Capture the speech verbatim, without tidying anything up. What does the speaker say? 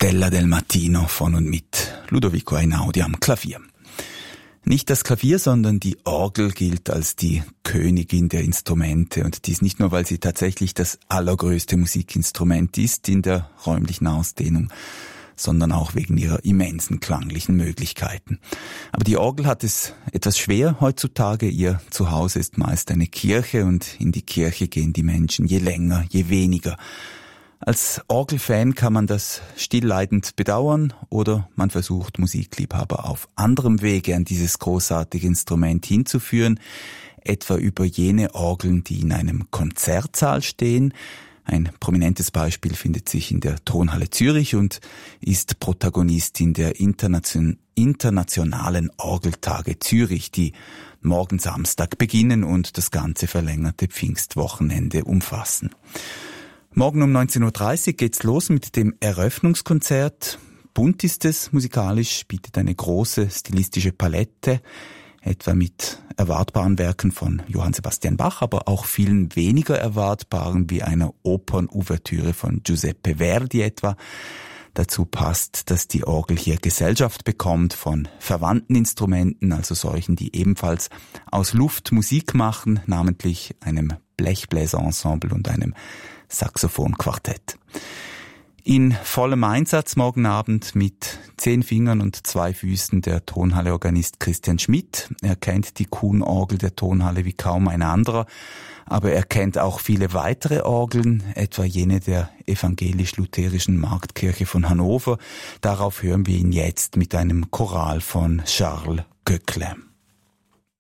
Stella del Mattino von und mit Ludovico Einaudi am Klavier. Nicht das Klavier, sondern die Orgel gilt als die Königin der Instrumente, und dies nicht nur, weil sie tatsächlich das allergrößte Musikinstrument ist in der räumlichen Ausdehnung, sondern auch wegen ihrer immensen klanglichen Möglichkeiten. Aber die Orgel hat es etwas schwer heutzutage. Ihr Zuhause ist meist eine Kirche, und in die Kirche gehen die Menschen je länger, je weniger. Als Orgelfan kann man das stillleidend bedauern, oder man versucht, Musikliebhaber auf anderem Wege an dieses großartige Instrument hinzuführen, etwa über jene Orgeln, die in einem Konzertsaal stehen. Ein prominentes Beispiel findet sich in der Tonhalle Zürich und ist Protagonistin der Internation- internationalen Orgeltage Zürich, die morgen Samstag beginnen und das ganze verlängerte Pfingstwochenende umfassen. Morgen um neunzehn Uhr dreißig geht's los mit dem Eröffnungskonzert. Bunt ist es musikalisch, bietet eine große stilistische Palette, etwa mit erwartbaren Werken von Johann Sebastian Bach, aber auch vielen weniger erwartbaren, wie einer Opernouvertüre von Giuseppe Verdi etwa. Dazu passt, dass die Orgel hier Gesellschaft bekommt von verwandten Instrumenten, also solchen, die ebenfalls aus Luft Musik machen, namentlich einem Blechbläserensemble und einem Saxophonquartett. In vollem Einsatz morgen Abend mit zehn Fingern und zwei Füßen der Tonhalle-Organist Christian Schmidt. Er kennt die Kuhn-Orgel der Tonhalle wie kaum ein anderer, aber er kennt auch viele weitere Orgeln, etwa jene der evangelisch-lutherischen Marktkirche von Hannover. Darauf hören wir ihn jetzt mit einem Choral von Charles Goeckeler.